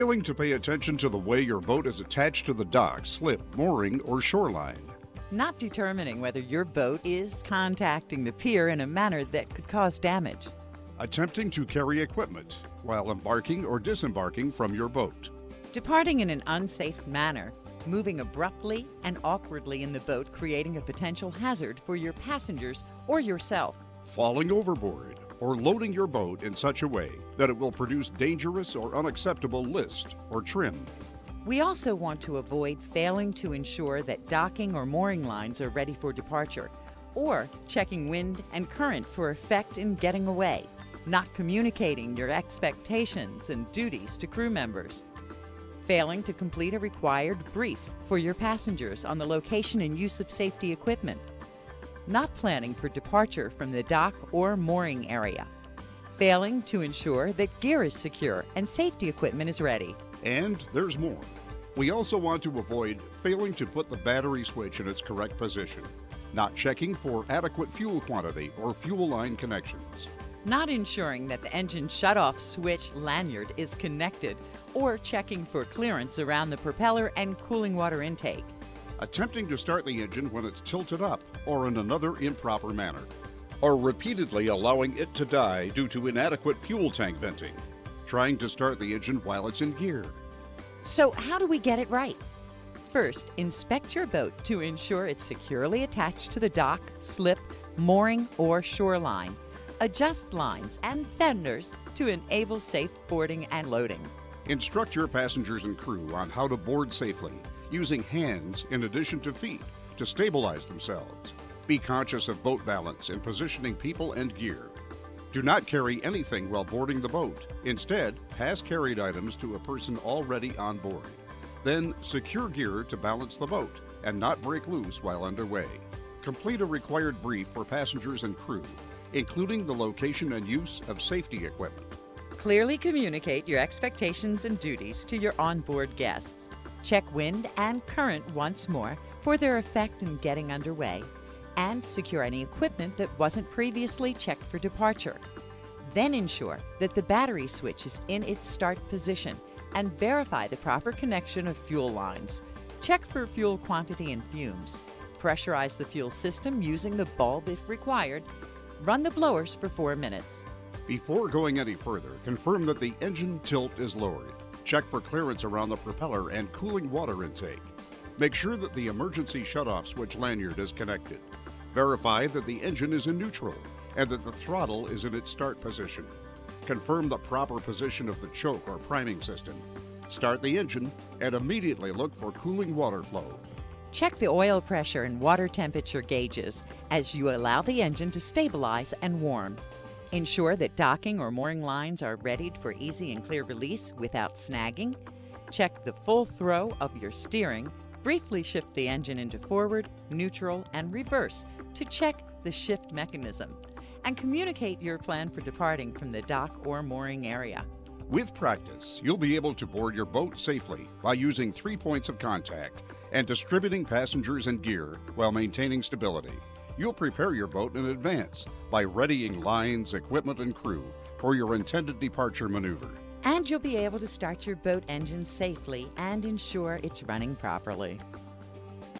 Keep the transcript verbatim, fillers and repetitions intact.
Failing to pay attention to the way your boat is attached to the dock, slip, mooring, or shoreline. Not determining whether your boat is contacting the pier in a manner that could cause damage. Attempting to carry equipment while embarking or disembarking from your boat. Departing in an unsafe manner. Moving abruptly and awkwardly in the boat, creating a potential hazard for your passengers or yourself. Falling overboard or loading your boat in such a way that it will produce dangerous or unacceptable list or trim. We also want to avoid failing to ensure that docking or mooring lines are ready for departure, or checking wind and current for effect in getting away, not communicating your expectations and duties to crew members. Failing to complete a required brief for your passengers on the location and use of safety equipment. Not planning for departure from the dock or mooring area. Failing to ensure that gear is secure and safety equipment is ready. And there's more. We also want to avoid failing to put the battery switch in its correct position, not checking for adequate fuel quantity or fuel line connections. Not ensuring that the engine shutoff switch lanyard is connected, or checking for clearance around the propeller and cooling water intake. Attempting to start the engine when it's tilted up or in another improper manner. Or repeatedly allowing it to die due to inadequate fuel tank venting. Trying to start the engine while it's in gear. So how do we get it right? First, inspect your boat to ensure it's securely attached to the dock, slip, mooring, or shoreline. Adjust lines and fenders to enable safe boarding and loading. Instruct your passengers and crew on how to board safely, using hands in addition to feet to stabilize themselves. Be conscious of boat balance in positioning people and gear. Do not carry anything while boarding the boat. Instead, pass carried items to a person already on board. Then, secure gear to balance the boat and not break loose while underway. Complete a required brief for passengers and crew, including the location and use of safety equipment. Clearly communicate your expectations and duties to your onboard guests. Check wind and current once more for their effect in getting underway, and secure any equipment that wasn't previously checked for departure. Then ensure that the battery switch is in its start position and verify the proper connection of fuel lines. Check for fuel quantity and fumes. Pressurize the fuel system using the bulb if required. Run the blowers for four minutes. Before going any further, confirm that the engine tilt is lowered. Check for clearance around the propeller and cooling water intake. Make sure that the emergency shutoff switch lanyard is connected. Verify that the engine is in neutral and that the throttle is in its start position. Confirm the proper position of the choke or priming system. Start the engine and immediately look for cooling water flow. Check the oil pressure and water temperature gauges as you allow the engine to stabilize and warm. Ensure that docking or mooring lines are readied for easy and clear release without snagging. Check the full throw of your steering. Briefly shift the engine into forward, neutral, and reverse to check the shift mechanism. And communicate your plan for departing from the dock or mooring area. With practice, you'll be able to board your boat safely by using three points of contact and distributing passengers and gear while maintaining stability. You'll prepare your boat in advance by readying lines, equipment, and crew for your intended departure maneuver. And you'll be able to start your boat engine safely and ensure it's running properly.